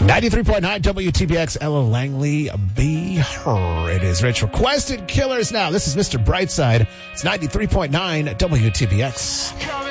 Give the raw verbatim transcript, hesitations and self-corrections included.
ninety-three point nine W T B X, Ella Langley, Be Her. It is Rich. Requested Killers now. This is Mister Brightside. It's ninety-three point nine W T B X.